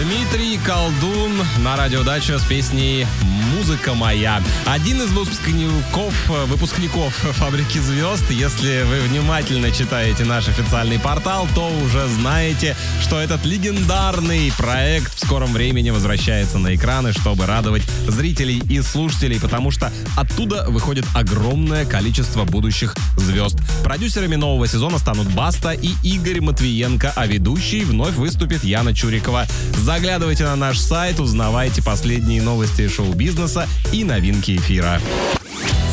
Дмитрий Колдун на радио Дача с песней «Музыка моя». Один из выпускников «Фабрики звезд». Если вы внимательно читаете наш официальный портал, то уже знаете, что этот легендарный проект в скором времени возвращается на экраны, чтобы радовать зрителей и слушателей, потому что оттуда выходит огромное количество будущих звезд. Продюсерами нового сезона станут Баста и Игорь Матвиенко, а ведущей вновь выступит Яна Чурикова. Заглядывайте на наш сайт, узнавайте последние новости шоу-бизнеса и новинки эфира.